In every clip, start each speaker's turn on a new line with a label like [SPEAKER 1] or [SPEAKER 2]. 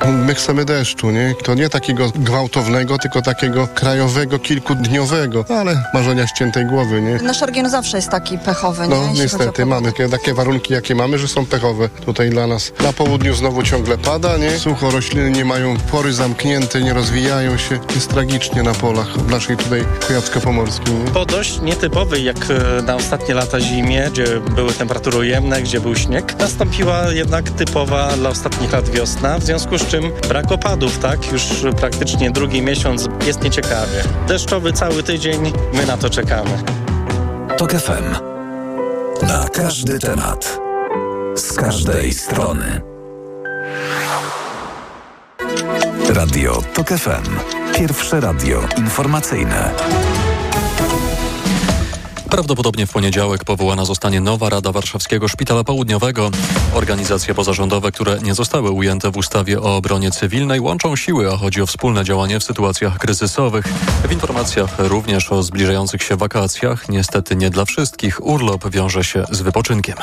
[SPEAKER 1] My chcemy deszczu, nie? To nie takiego gwałtownego, tylko takiego krajowego, kilkudniowego, ale marzenia ściętej głowy, nie?
[SPEAKER 2] Nasz region zawsze jest taki pechowy, nie?
[SPEAKER 1] No niestety, mamy takie warunki, jakie mamy, że są pechowe tutaj dla nas. Na południu znowu ciągle pada, nie? Sucho, rośliny nie mają pory zamknięte, nie rozwijają się. Jest tragicznie na polach w naszej tutaj Kujawsko-Pomorskiej, nie?
[SPEAKER 3] Po dość nietypowej jak na ostatnie lata zimie, gdzie były temperatury ujemne, gdzie był śnieg, nastąpiła jednak typowa dla ostatnich lat wiosna, w związku z czym brak opadów, tak? Już praktycznie drugi miesiąc jest nieciekawie. Deszczowy cały tydzień, my na to czekamy.
[SPEAKER 4] TOK FM. Na każdy temat. Z każdej strony. Radio TOK FM. Pierwsze radio informacyjne.
[SPEAKER 5] Prawdopodobnie w poniedziałek powołana zostanie nowa Rada Warszawskiego Szpitala Południowego. Organizacje pozarządowe, które nie zostały ujęte w ustawie o obronie cywilnej, łączą siły, a chodzi o wspólne działanie w sytuacjach kryzysowych. W informacjach również o zbliżających się wakacjach. Niestety nie dla wszystkich. Urlop wiąże się z wypoczynkiem.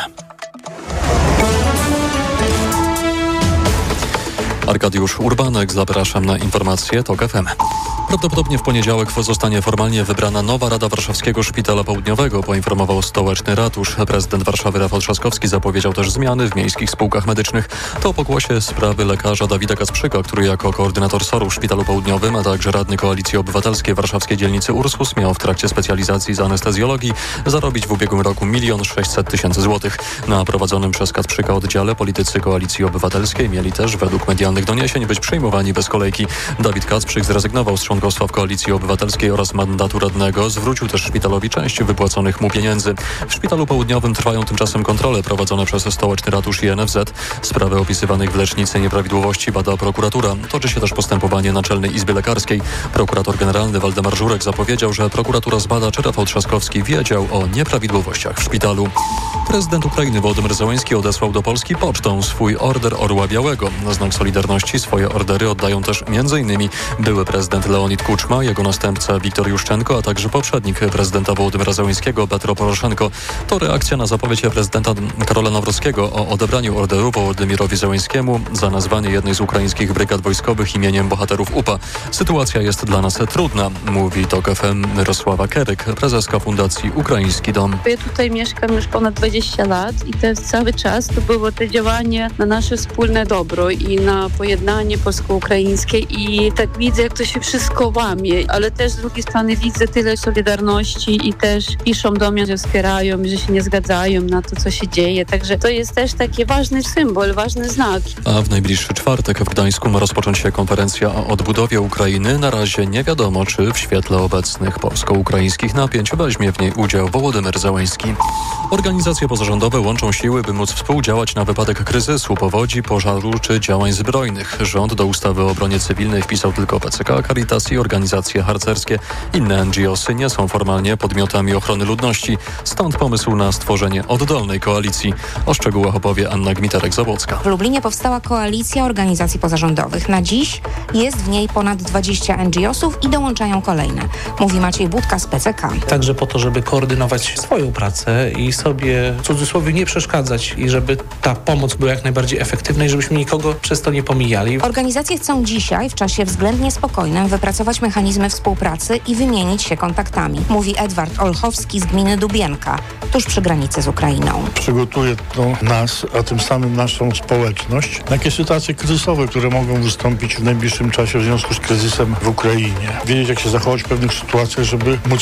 [SPEAKER 5] Arkadiusz Urbanek, zapraszam na informacje TOK FM. Prawdopodobnie w poniedziałek zostanie formalnie wybrana nowa Rada Warszawskiego Szpitala Południowego, poinformował stołeczny ratusz. Prezydent Warszawy Rafał Trzaskowski zapowiedział też zmiany w miejskich spółkach medycznych. To pokłosie sprawy lekarza Dawida Kasprzyka, który jako koordynator SOR-u w Szpitalu Południowym, a także radny Koalicji Obywatelskiej warszawskiej dzielnicy Ursus miał w trakcie specjalizacji z anestezjologii zarobić w ubiegłym roku 1 600 000 złotych. Na prowadzonym przez Kasprzyka oddziale politycy Koalicji Obywatelskiej mieli też według medialnych doniesień być przyjmowani bez kolejki. Dawid Kasprzyk zrezygnował z członkostwa w Koalicji Obywatelskiej oraz mandatu radnego. Zwrócił też szpitalowi część wypłaconych mu pieniędzy. W Szpitalu Południowym trwają tymczasem kontrole prowadzone przez stołeczny ratusz i NFZ. Sprawy opisywanych w lecznicy nieprawidłowości bada prokuratura. Toczy się też postępowanie Naczelnej Izby Lekarskiej. Prokurator generalny Waldemar Żurek zapowiedział, że prokuratura zbada, czy Rafał Trzaskowski wiedział o nieprawidłowościach w szpitalu. Prezydent Ukrainy Wołodymyr Zełenski odesłał do Polski pocztą swój order Orła Białego. Na znak solidarności swoje ordery oddają też m.in. były prezydent Leonid Kuczma, jego następca Wiktor Juszczenko, a także poprzednik prezydenta Wołodymyra Zełenskiego Petro Poroszenko. To reakcja na zapowiedź prezydenta Karola Nawrockiego o odebraniu orderu Wołodymyrowi Zełenskiemu za nazwanie jednej z ukraińskich brygad wojskowych imieniem bohaterów UPA. Sytuacja jest dla nas trudna, mówi TOK FM Mirosława Keryk, prezeska Fundacji Ukraiński Dom.
[SPEAKER 6] Ja tutaj mieszkam już ponad 20 lat i cały czas to było to działanie na nasze wspólne dobro i na pojednanie polsko-ukraińskie i tak widzę, jak to się wszystko łamie, ale też z drugiej strony widzę tyle solidarności i też piszą do mnie, że wspierają, że się nie zgadzają na to, co się dzieje, także to jest też taki ważny symbol, ważny znak.
[SPEAKER 5] A w najbliższy czwartek w Gdańsku ma rozpocząć się konferencja o odbudowie Ukrainy. Na razie nie wiadomo, czy w świetle obecnych polsko-ukraińskich napięć weźmie w niej udział Wołodymyr Zełenski. Organizacje pozarządowe łączą siły, by móc współdziałać na wypadek kryzysu, powodzi, pożaru czy działań zbrojnych. Rząd do ustawy o obronie cywilnej wpisał tylko PCK, Caritas i organizacje harcerskie. Inne NGO-sy nie są formalnie podmiotami ochrony ludności. Stąd pomysł na stworzenie oddolnej koalicji. O szczegółach opowie Anna Gmiterek-Zabłocka.
[SPEAKER 7] W Lublinie powstała koalicja organizacji pozarządowych. Na dziś jest w niej ponad 20 NGO-sów i dołączają kolejne. Mówi Maciej Budka z PCK.
[SPEAKER 8] Także po to, żeby koordynować swoją pracę i sobie w cudzysłowie nie przeszkadzać i żeby ta pomoc była jak najbardziej efektywna i żebyśmy nikogo przez to nie pomijali.
[SPEAKER 7] Organizacje chcą dzisiaj w czasie względnie spokojnym wypracować mechanizmy współpracy i wymienić się kontaktami. Mówi Edward Olchowski z gminy Dubienka, tuż przy granicy z Ukrainą.
[SPEAKER 9] Przygotuje to nas, a tym samym naszą społeczność, na takie sytuacje kryzysowe, które mogą wystąpić w najbliższym czasie w związku z kryzysem w Ukrainie. Wiedzieć, jak się zachować w pewnych sytuacjach, żeby móc